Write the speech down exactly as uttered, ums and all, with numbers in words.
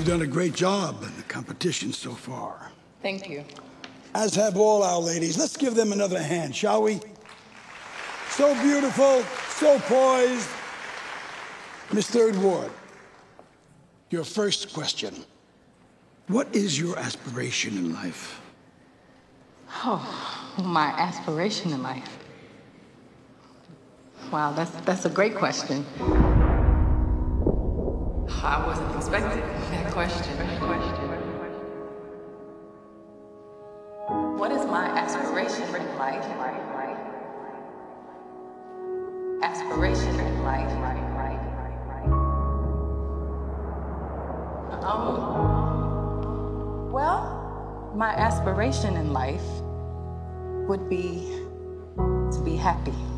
done a great job in the competition so far. Thank you. As have all our ladies. Let's give them another hand, shall we? So beautiful, so poised. Miss Third Ward, your first question. What is your aspiration in life? Oh, my aspiration in life. Wow, that's that's a great question. I wasn't expecting that question. What is my aspiration in life? Aspiration in life. Um. Well, my aspiration in life would be to be happy.